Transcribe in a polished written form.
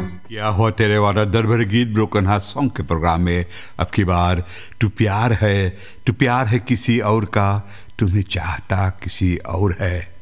क्या हुआ तेरे वाला दरबार गीत ब्रोकन हार्ट सॉन्ग के प्रोग्राम में अब की बार तू प्यार है किसी और का, तुम्हें चाहता किसी और है।